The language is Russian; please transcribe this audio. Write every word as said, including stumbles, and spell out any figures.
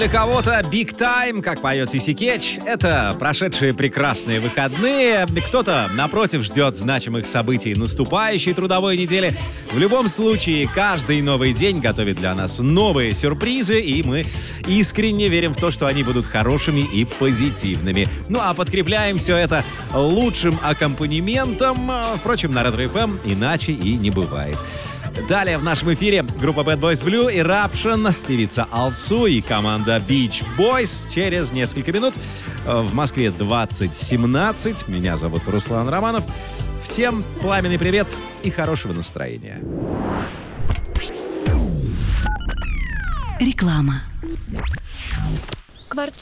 Для кого-то big time, как поет Сиси Кетч, это прошедшие прекрасные выходные. Кто-то, напротив, ждет значимых событий наступающей трудовой недели. В любом случае, каждый новый день готовит для нас новые сюрпризы, и мы искренне верим в то, что они будут хорошими и позитивными. Ну а подкрепляем все это лучшим аккомпанементом. Впрочем, на Ретро эф эм иначе и не бывает. Далее в нашем эфире группа Bad Boys Blue, Eruption, певица Алсу и команда Beach Boys. Через несколько минут в Москве двадцать семнадцать. Меня зовут Руслан Романов. Всем пламенный привет и хорошего настроения. Реклама.